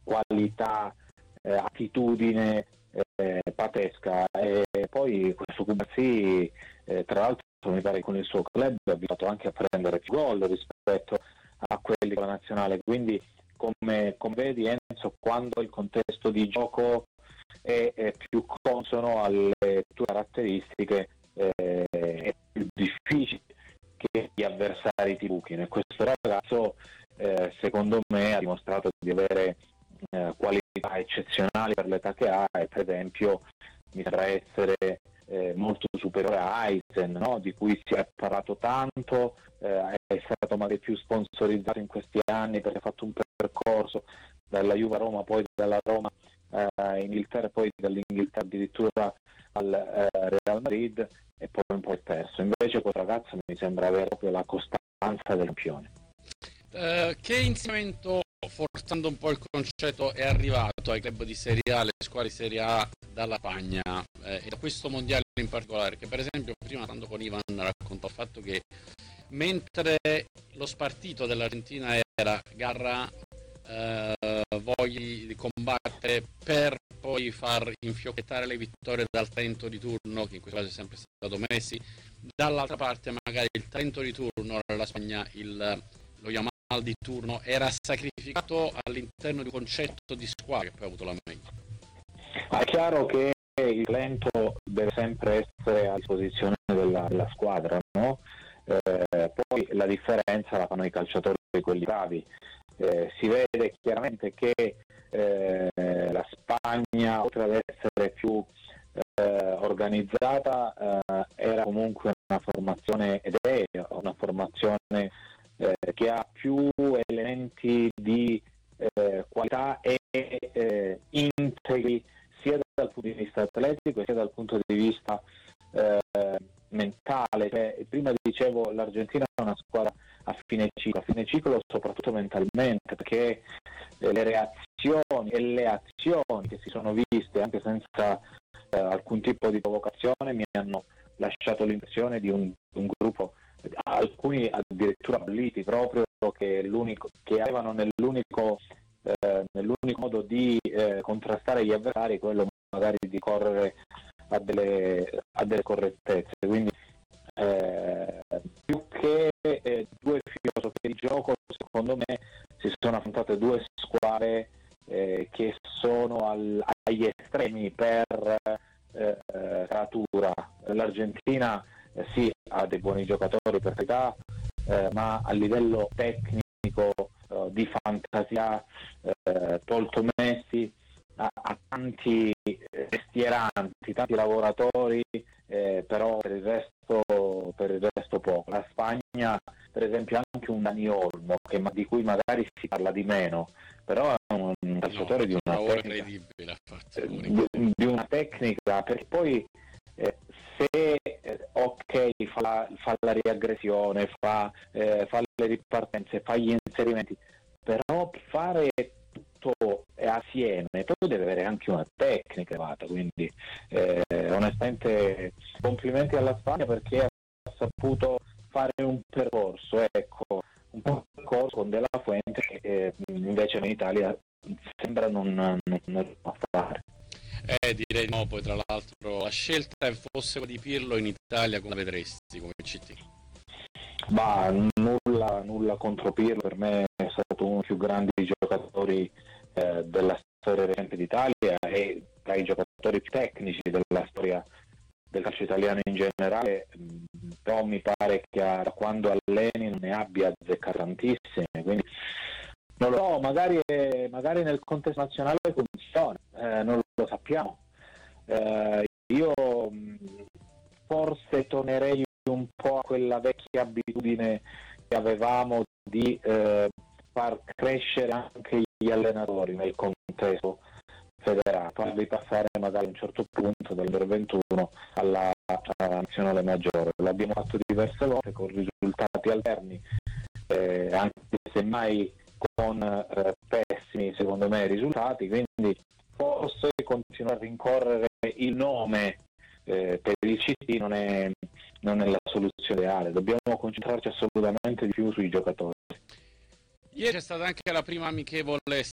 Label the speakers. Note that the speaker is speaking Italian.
Speaker 1: qualità, attitudine pazzesca. E poi questo Kubasi, tra l'altro, mi pare che con il suo club ha abituato anche a prendere più gol rispetto a quelli con la nazionale, quindi come vedi Enzo, quando il contesto di gioco è più consono alle tue caratteristiche, è più difficile che gli avversari ti buchino, e questo ragazzo secondo me ha dimostrato di avere qualità eccezionali per l'età che ha, e per esempio mi sembra essere molto superiore a Eisen, no? Di cui si è parlato tanto, è stato magari più sponsorizzato in questi anni perché ha fatto un percorso dalla Juve a Roma, poi dalla Roma in Inghilterra, poi dall'Inghilterra addirittura al Real Madrid, e poi un po' è perso. Invece questo ragazzo mi sembra avere proprio la costanza del campione.
Speaker 2: Che inserimento, forzando un po' il concetto, è arrivato ai club di Serie A, alle squadre di Serie A dalla Spagna, e da questo mondiale in particolare? Che per esempio prima, parlando con Ivan, raccontò il fatto che mentre lo spartito dell'Argentina era garra, voglia di combattere per poi far infiocchettare le vittorie dal talento di turno, che in questo caso è sempre stato Messi, dall'altra parte magari il talento di turno della Spagna, lo Yamal di turno, era sacrificato all'interno di un concetto di squadra che poi ha avuto la meglio.
Speaker 1: È chiaro che il talento deve sempre essere a disposizione della squadra, no? Poi la differenza la fanno i calciatori, quelli bravi. Si vede chiaramente che la Spagna, oltre ad essere più organizzata, era comunque una formazione, ed è una formazione che ha più elementi di qualità e integri sia dal punto di vista atletico sia dal punto di vista mentale. Cioè, prima dicevo, l'Argentina è una squadra a fine ciclo soprattutto mentalmente, perché le reazioni e le azioni che si sono viste anche senza alcun tipo di provocazione mi hanno lasciato l'impressione di un gruppo, alcuni addirittura bolliti, proprio che avevano nell'unico modo di contrastare gli avversari quello magari di correre a delle correttezze. Quindi più che due filosofie di gioco, secondo me si sono affrontate due squadre che sono agli estremi per natura. L'Argentina sì, ha dei buoni giocatori per carità, ma a livello tecnico, di fantasia, tolto Messi, ha tanti mestieranti, tanti lavoratori, però per il resto poco. La Spagna, per esempio, ha anche un Dani Olmo di cui magari si parla di meno, però è un calciatore di una tecnica, perché poi se ok fa la riaggressione, fa le ripartenze, fa gli inserimenti, però fare tutto assieme poi deve avere anche una tecnica elevata. Quindi onestamente complimenti alla Spagna, perché ha saputo fare un percorso con De La Fuente che invece in Italia sembra non fare.
Speaker 2: Direi no. Poi tra l'altro la scelta fosse di Pirlo in Italia, come la vedresti come CT?
Speaker 1: Ma nulla contro Pirlo, per me è stato uno dei più grandi giocatori della storia recente d'Italia e tra i giocatori più tecnici della storia del calcio italiano in generale, però mi pare che da quando alleni non ne abbia azzeccate tantissime, quindi non lo so, magari nel contesto nazionale funziona, non lo sappiamo. Io forse tornerei un po' a quella vecchia abitudine che avevamo di far crescere anche gli allenatori nel contesto federale, farli passare magari a un certo punto dal 21 alla nazionale maggiore. L'abbiamo fatto diverse volte con risultati alterni, anche se mai con pessimi secondo me risultati, quindi forse continuare a rincorrere il nome per il CT non è la soluzione ideale. Dobbiamo concentrarci assolutamente di più sui giocatori.
Speaker 2: Ieri c'è stata anche la prima amichevole